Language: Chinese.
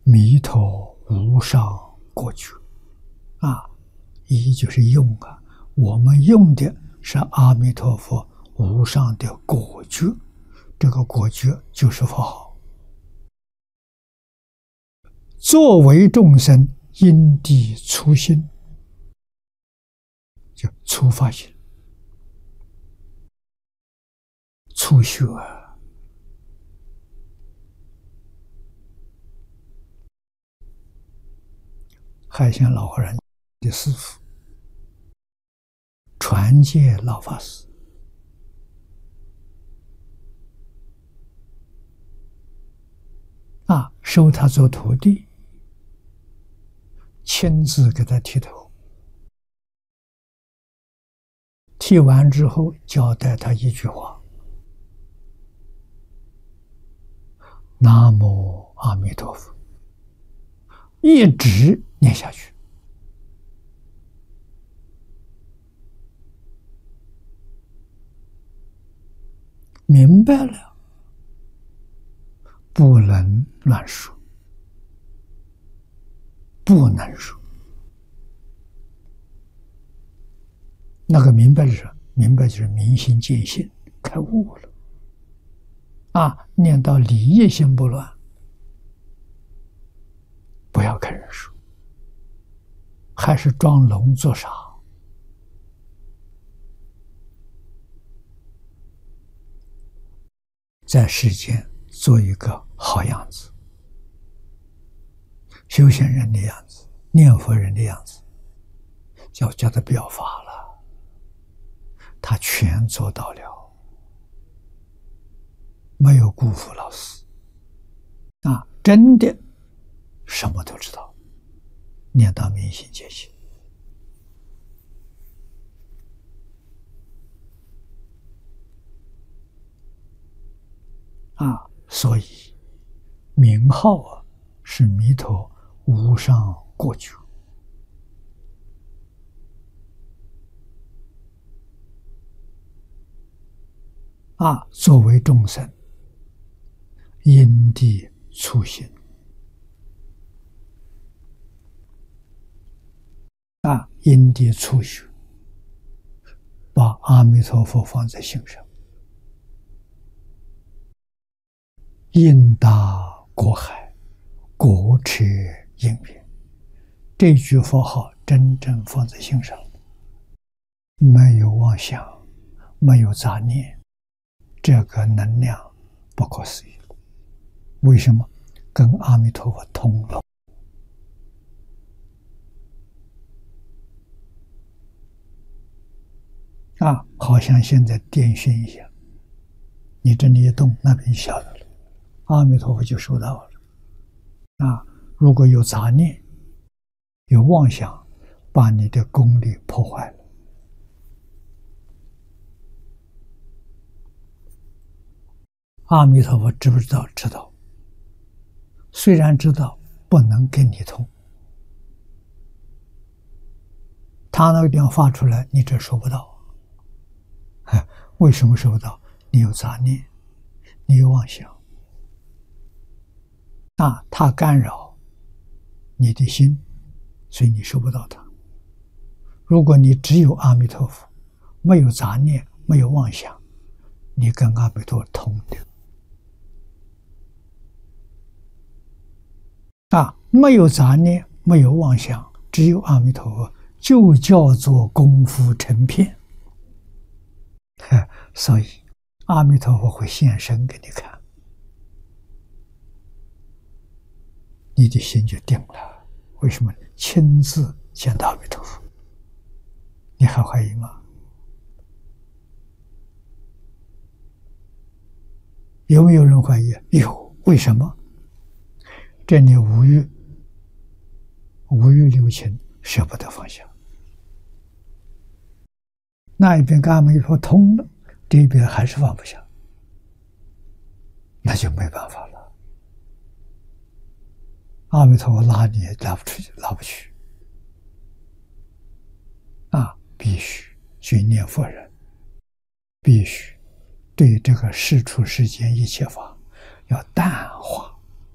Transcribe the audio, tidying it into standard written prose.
弥陀无上果觉啊，一就是用啊，我们用的是阿弥陀佛无上的果觉，这个果觉就是佛号。作为众生因地初心，就初发心、初学。海鲜老和尚的师父，传戒老法师，收他做徒弟，亲自给他剃头，剃完之后交代他一句话：南无阿弥陀佛，一直念下去。明白了，不能乱说，不能说。那个明白是什么？明白就是明心见性，开悟了。念到理业心不乱，不要跟人说，还是装聋作傻。在世间做一个好样子，修行人的样子，念佛人的样子，叫他表法了，他全做到了，没有辜负老师真的什么都知道，念到明心见性所以名号是弥陀无上果觉作为众生因地初心因地初学，把阿弥陀佛放在心上，应达果海，果持因缘。这句佛号真正放在心上，没有妄想，没有杂念，这个能量不可思议。为什么？跟阿弥陀佛通了。好像现在电讯一样，你这里一动，那边就晓得了，阿弥陀佛就收到了。如果有杂念，有妄想，把你的功力破坏了。阿弥陀佛知不知道？知道。虽然知道，不能跟你通。他那个地方发出来，你这收不到。为什么收不到？你有杂念，你有妄想。他干扰你的心，所以你收不到它。如果你只有阿弥陀佛，没有杂念，没有妄想，你跟阿弥陀通的。没有杂念，没有妄想，只有阿弥陀佛，就叫做功夫成片。所以阿弥陀佛会现身给你看，你的心就定了。为什么？亲自见到阿弥陀佛，你还怀疑吗？有没有人怀疑？有。为什么？这里无欲留情，舍不得放下。那一边跟阿弥陀佛通了，这一边还是放不下，那就没办法了。阿弥陀佛拉你也拉不出去，拉不去。必须去念佛人，必须对这个世出世间一切法要淡化。